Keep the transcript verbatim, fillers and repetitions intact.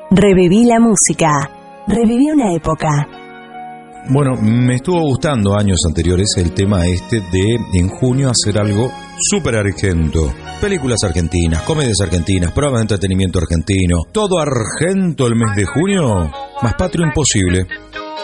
Reviví la música. Reviví una época. Bueno, me estuvo gustando años anteriores el tema este de en junio hacer algo súper argento. Películas argentinas, comedias argentinas, programas de entretenimiento argentino. Todo argento el mes de junio. Más patrio imposible.